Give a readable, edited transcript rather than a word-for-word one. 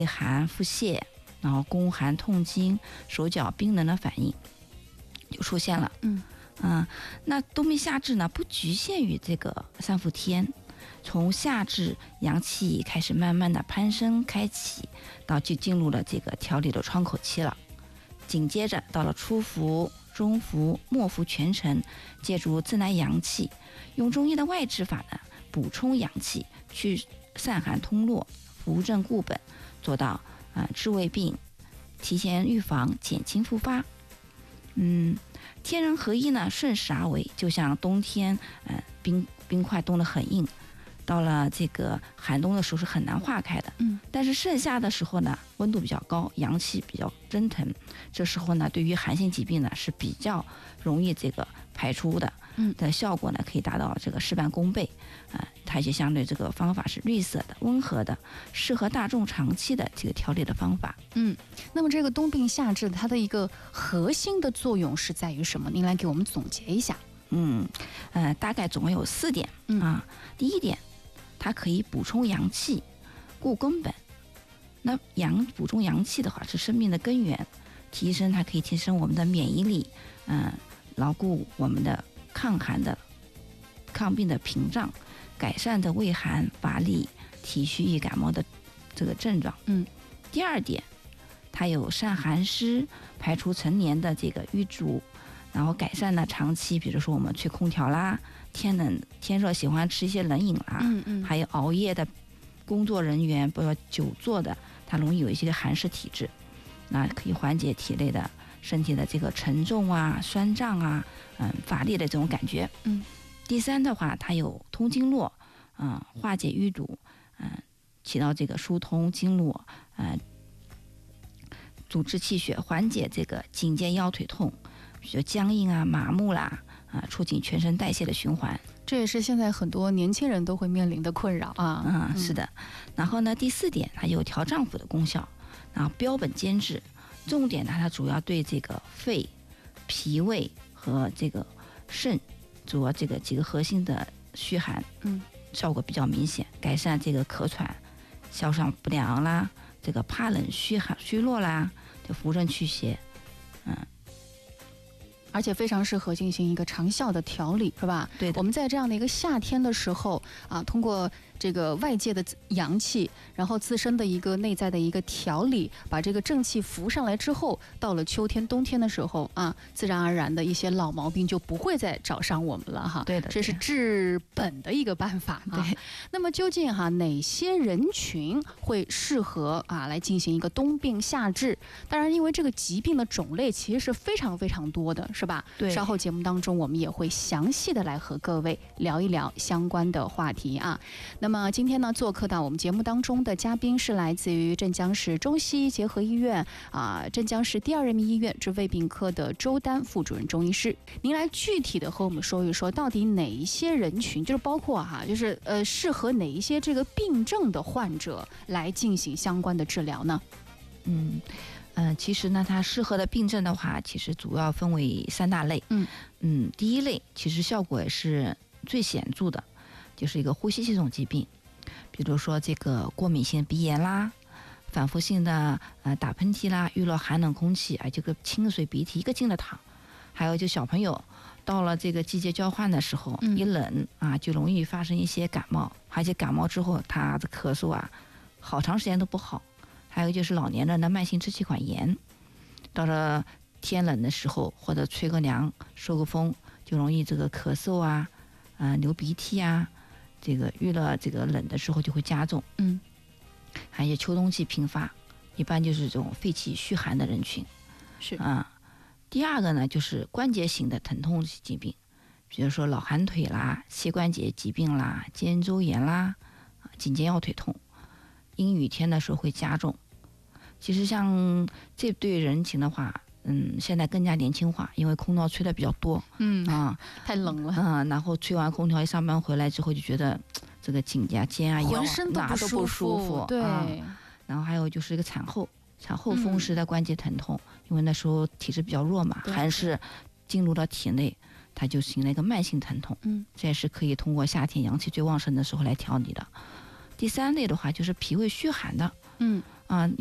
寒、腹泻，然后宫寒、痛经、手脚冰冷的反应就出现了。那冬病夏治呢，不局限于这个3伏天，从夏至阳气开始慢慢的攀升开启，到就进入了这个调理的窗口期了。紧接着到了初伏、中伏、末伏全程，借助自来阳气，用中医的外治法呢，补充阳气，去散寒通络，扶正固本，做到治未病，提前预防，减轻复发。天人合一呢，顺势而为，就像冬天冰块冻得很硬，到了这个寒冬的时候是很难化开的。但是盛夏的时候呢，温度比较高，阳气比较蒸腾，这时候呢，对于寒性疾病呢是比较容易这个排出的。的效果呢可以达到这个事半功倍。它也相对这个方法是绿色的、温和的，适合大众长期的这个调理的方法。 那么这个冬病夏治它的一个核心的作用是在于什么？您来给我们总结一下。 大概总共有4点。第一点，它可以补充阳气，固根本。那补充阳气的话是生命的根源，它可以提升我们的免疫力，牢固我们的抗病的屏障，改善的畏寒乏力、体虚易感冒的这个症状。第二点，它有散寒湿、排除陈年的这个瘀阻，然后改善了长期，比如说我们吹空调啦，天冷天热喜欢吃一些冷饮啦，还有熬夜的工作人员，包括久坐的，它容易有一些寒湿体质，那可以缓解体内的身体的这个沉重啊、酸胀啊、乏力的这种感觉。第三的话，它有通经络，化解淤堵，起到这个疏通经络，阻滞气血，缓解这个颈肩腰腿痛，比如僵硬啊、麻木啦，促进全身代谢的循环。 这也是现在很多年轻人都会面临的困扰啊。 是的。然后呢，第4点，它有调脏腑的功效，然后标本兼治。重点呢，它主要对这个肺、脾胃和这个肾，主要这个几个核心的虚寒，效果比较明显，改善这个咳喘、消散不良啦，这个怕冷虚弱啦，就扶正祛邪。 而且非常适合进行一个长效的调理，是吧？ 对的。 我们在这样的一个夏天的时候通过这个外界的阳气，然后自身的一个内在的一个调理，把这个正气扶上来之后，到了秋天、冬天的时候自然而然的一些老毛病就不会再找上我们了哈。 对的， 这是治本的一个办法。 对。 那么究竟哪些人群会适合来进行一个冬病夏治？当然，因为这个疾病的种类其实是非常非常多的，是吧？ 对。 稍后节目当中我们也会详细的来和各位聊一聊相关的话题那么今天呢，做客到我们节目当中的嘉宾是来自于镇江市中西医结合医院镇江市第2人民医院治胃病科的周丹副主任中医师。您来具体的和我们说一说，到底哪一些人群，就是包括就是适合哪一些这个病症的患者来进行相关的治疗呢？ 其实呢，它适合的病症的话，其实主要分为3大类。第一类其实效果也是最显著的，就是一个呼吸系统疾病，比如说这个过敏性鼻炎啦，反复性的打喷嚏啦，遇到寒冷空气这个清水鼻涕一个劲的淌，还有就小朋友到了这个季节交换的时候，一冷就容易发生一些感冒，而且感冒之后他的咳嗽好长时间都不好。还有就是老年人的慢性支气管炎，到了天冷的时候或者吹个凉受个风，就容易这个咳嗽流鼻涕这个遇了这个冷的时候就会加重。还有秋冬季频发，一般就是这种肺气虚寒的人群。 是第二个呢，就是关节型的疼痛疾病，比如说老寒腿啦、膝关节疾病啦、肩周炎啦、颈肩腰腿痛，阴雨天的时候会加重。其实像这对人群的话，现在更加年轻化，因为空调吹的比较多， 太冷了， 然后吹完空调一上班回来之后就觉得这个颈肩腰浑身哪都不舒服， 对。 然后还有就是一个产后风湿的关节疼痛，因为那时候体质比较弱嘛，寒湿进入到体内，它就形成一个慢性疼痛，这也是可以通过夏天阳气最旺盛的时候来调理的。第3类的话就是脾胃虚寒的， 啊。